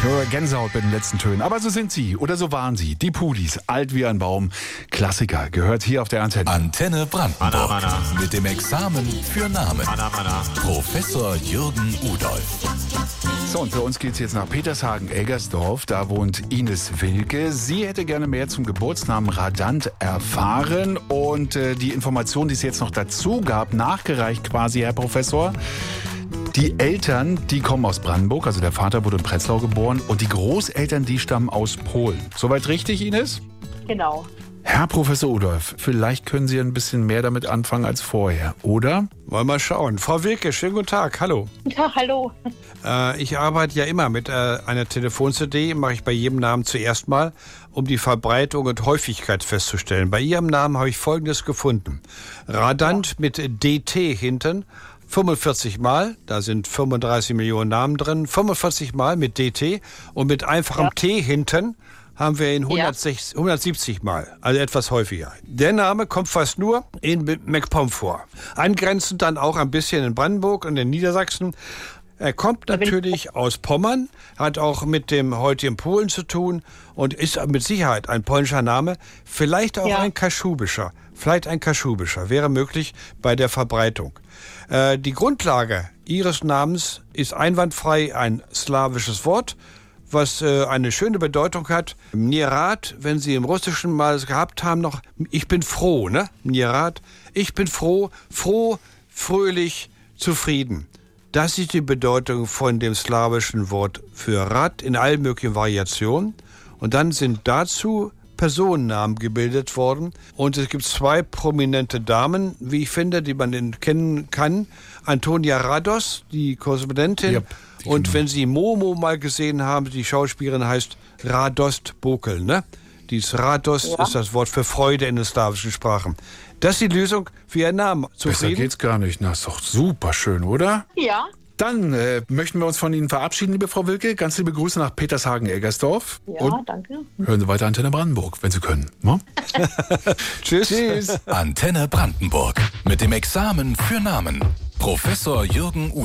Nur Gänsehaut bei den letzten Tönen. Aber so sind sie oder so waren sie. Die Pulis, alt wie ein Baum. Klassiker, gehört hier auf der Antenne. Antenne Brandenburg. Mana, mana. Mit dem Examen für Namen. Mana, mana. Professor Jürgen Udolf. So, und für uns geht's jetzt nach Petershagen-Elgersdorf. Da wohnt Ines Wilke. Sie hätte gerne mehr zum Geburtsnamen Radant erfahren. Und die Information, die es jetzt noch dazu gab, nachgereicht quasi, Herr Professor. Die Eltern, die kommen aus Brandenburg, also der Vater wurde in Prenzlau geboren und die Großeltern, die stammen aus Polen. Soweit richtig, Ines? Genau. Herr Professor Udolf, vielleicht können Sie ein bisschen mehr damit anfangen als vorher, oder? Wollen wir mal schauen. Frau Wilke, schönen guten Tag, hallo. Ja, hallo. Ich arbeite ja immer mit einer Telefon-CD, mache ich bei jedem Namen zuerst mal, um die Verbreitung und Häufigkeit festzustellen. Bei Ihrem Namen habe ich Folgendes gefunden. Radant mit DT hinten, 45 Mal, da sind 35 Millionen Namen drin, 45 Mal mit DT und mit einfachem T hinten haben wir ihn 170 Mal, also etwas häufiger. Der Name kommt fast nur in MacPom vor. Angrenzend dann auch ein bisschen in Brandenburg und in Niedersachsen. Er kommt natürlich aus Pommern, hat auch mit dem heutigen Polen zu tun und ist mit Sicherheit ein polnischer Name, vielleicht auch ein kaschubischer. Vielleicht ein kaschubischer, wäre möglich bei der Verbreitung. Die Grundlage Ihres Namens ist einwandfrei ein slawisches Wort, was eine schöne Bedeutung hat. Mnierat, wenn Sie im Russischen mal gehabt haben, noch, ich bin froh, ne? Mnierat, ich bin froh, fröhlich, zufrieden. Das ist die Bedeutung von dem slawischen Wort für Rad in allen möglichen Variationen. Und dann sind dazu Personennamen gebildet worden. Und es gibt zwei prominente Damen, wie ich finde, die man kennen kann. Antonia Rados, die Korrespondentin. Yep, und wenn Sie Momo mal gesehen haben, die Schauspielerin heißt Radost Bokel, ne? Dieses Radost ist das Wort für Freude in den slawischen Sprachen. Das ist die Lösung für Ihren Namen. Besser geht's gar nicht. Na, ist doch super schön, oder? Ja. Dann möchten wir uns von Ihnen verabschieden, liebe Frau Wilke. Ganz liebe Grüße nach Petershagen-Elgersdorf. Ja, und danke. hören Sie weiter Antenne Brandenburg, wenn Sie können. No? Tschüss. Tschüss. Antenne Brandenburg. Mit dem Examen für Namen. Professor Jürgen Udolf.